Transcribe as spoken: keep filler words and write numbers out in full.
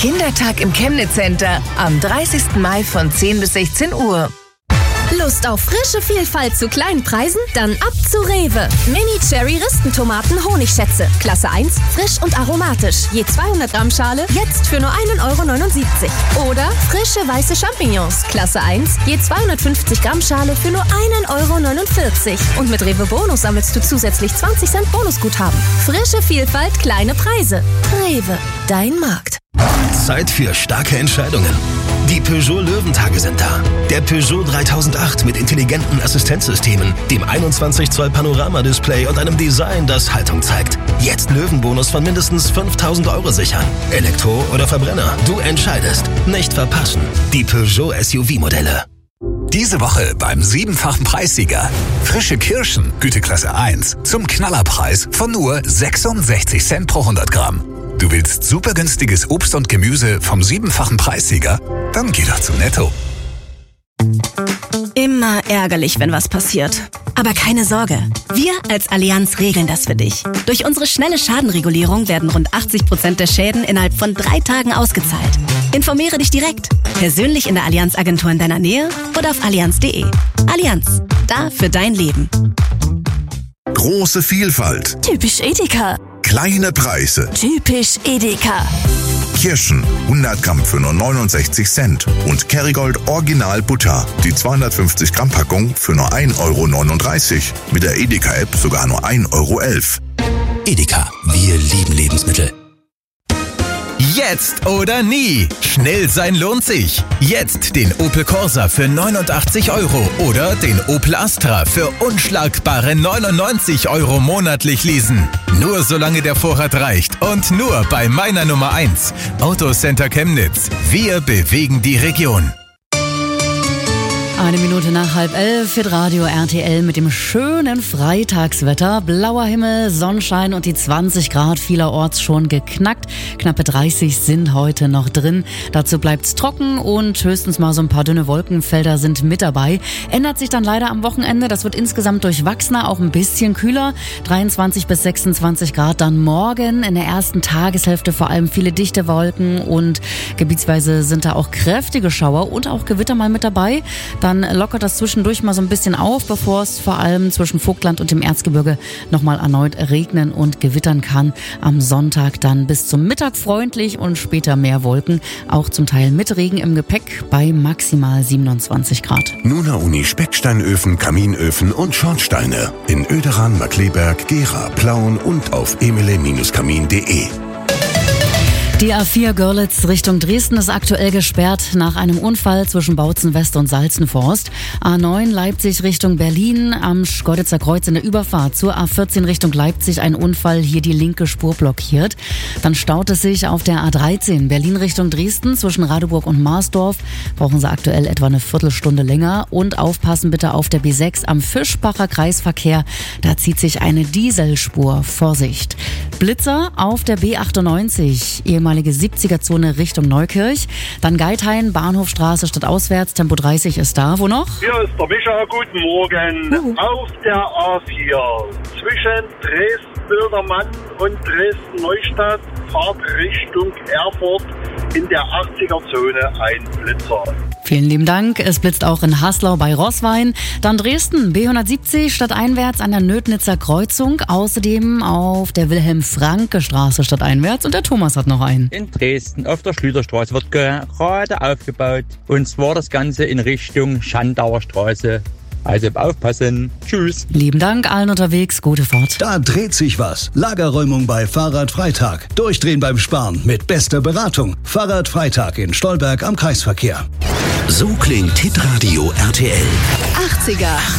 Kindertag im Chemnitz Center am dreißigsten Mai von zehn bis sechzehn Uhr. Lust auf frische Vielfalt zu kleinen Preisen? Dann ab zu Rewe. Mini-Cherry-Ristentomaten Honigschätze. Klasse eins, frisch und aromatisch. Je zweihundert Gramm Schale, jetzt für nur einen Euro neunundsiebzig. Oder frische weiße Champignons. Klasse eins, je zweihundertfünfzig Gramm Schale für nur einen Euro neunundvierzig. Und mit Rewe Bonus sammelst du zusätzlich zwanzig Cent Bonusguthaben. Frische Vielfalt, kleine Preise. Rewe, dein Markt. Zeit für starke Entscheidungen. Die Peugeot Löwentage sind da. Der Peugeot dreitausendacht mit intelligenten Assistenzsystemen, dem einundzwanzig Zoll Panoramadisplay und einem Design, das Haltung zeigt. Jetzt Löwenbonus von mindestens fünftausend Euro sichern. Elektro oder Verbrenner, du entscheidest. Nicht verpassen. Die Peugeot S U V-Modelle. Diese Woche beim siebenfachen Preissieger. Frische Kirschen, Güteklasse eins, zum Knallerpreis von nur sechsundsechzig Cent pro hundert Gramm. Du willst super günstiges Obst und Gemüse vom siebenfachen Preissieger? Dann geh doch zu Netto. Immer ärgerlich, wenn was passiert. Aber keine Sorge, wir als Allianz regeln das für dich. Durch unsere schnelle Schadenregulierung werden rund achtzig Prozent der Schäden innerhalb von drei Tagen ausgezahlt. Informiere dich direkt, persönlich in der Allianz-Agentur in deiner Nähe oder auf allianz punkt de. Allianz, da für dein Leben. Große Vielfalt. Typisch Edeka. Kleine Preise. Typisch Edeka. Kirschen hundert Gramm für nur neunundsechzig Cent und Kerrygold Original Butter, die zweihundertfünfzig Gramm Packung für nur ein Euro neununddreißig. Mit der Edeka-App sogar nur ein Euro elf. Edeka, wir lieben Lebensmittel. Jetzt oder nie. Schnell sein lohnt sich. Jetzt den Opel Corsa für neunundachtzig Euro oder den Opel Astra für unschlagbare neunundneunzig Euro monatlich leasen. Nur solange der Vorrat reicht und nur bei meiner Nummer eins. Autocenter Chemnitz. Wir bewegen die Region. Eine Minute nach halb elf wird Radio R T L mit dem schönen Freitagswetter. Blauer Himmel, Sonnenschein und die zwanzig Grad vielerorts schon geknackt. Knappe dreißig sind heute noch drin. Dazu bleibt's trocken und höchstens mal so ein paar dünne Wolkenfelder sind mit dabei. Ändert sich dann leider am Wochenende. Das wird insgesamt durchwachsener, auch ein bisschen kühler. dreiundzwanzig bis sechsundzwanzig Grad dann morgen. In der ersten Tageshälfte vor allem viele dichte Wolken und gebietsweise sind da auch kräftige Schauer und auch Gewitter mal mit dabei. Dann lockert das zwischendurch mal so ein bisschen auf, bevor es vor allem zwischen Vogtland und dem Erzgebirge nochmal erneut regnen und gewittern kann. Am Sonntag dann bis zum Mittag freundlich und später mehr Wolken, auch zum Teil mit Regen im Gepäck bei maximal siebenundzwanzig Grad. Nuna Uni Specksteinöfen, Kaminöfen und Schornsteine in Oederan, Markleberg, Gera, Plauen und auf emile Kamin punkt de. Die A vier Görlitz Richtung Dresden ist aktuell gesperrt nach einem Unfall zwischen Bautzen West und Salzenforst. A neun Leipzig Richtung Berlin am Schkeuditzer Kreuz in der Überfahrt zur A vierzehn Richtung Leipzig ein Unfall, hier die linke Spur blockiert. Dann staut es sich auf der A dreizehn Berlin Richtung Dresden zwischen Radeburg und Marsdorf. Brauchen Sie aktuell etwa eine Viertelstunde länger. Und aufpassen bitte auf der B sechs am Fischbacher Kreisverkehr. Da zieht sich eine Dieselspur. Vorsicht. Blitzer auf der B achtundneunzig, ehemalige siebziger-Zone Richtung Neukirch. Dann Geithain, Bahnhofstraße stadtauswärts, Tempo dreißig ist da. Wo noch? Hier ist der Micha, guten Morgen. Uh. Auf der A vier zwischen Dresden-Bildermann und Dresden-Neustadt fahrt Richtung Erfurt in der achtziger-Zone ein Blitzer. Vielen lieben Dank. Es blitzt auch in Haslau bei Roßwein. Dann Dresden, B hundertsiebzig stadteinwärts an der Nödnitzer Kreuzung. Außerdem auf der Wilhelm-Franke-Straße stadteinwärts. Und der Thomas hat noch einen. In Dresden auf der Schlüterstraße wird gerade aufgebaut. Und zwar das Ganze in Richtung Schandauer Straße. Also aufpassen. Tschüss. Lieben Dank allen unterwegs. Gute Fahrt. Da dreht sich was. Lagerräumung bei Fahrradfreitag. Durchdrehen beim Sparen mit bester Beratung. Fahrradfreitag in Stolberg am Kreisverkehr. So klingt Hitradio R T L. achtziger